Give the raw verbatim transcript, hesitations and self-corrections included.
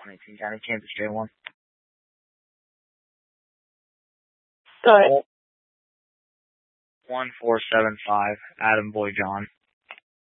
eighteen County, Kansas J one. Go ahead. one four seven five, Adam Boy John.